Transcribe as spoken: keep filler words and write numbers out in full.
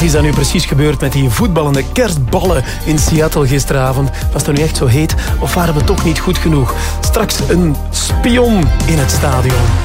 Wat is dat nu precies gebeurd met die voetballende kerstballen in Seattle gisteravond? Was het nu echt zo heet of waren we toch niet goed genoeg? Straks een spion in het stadion.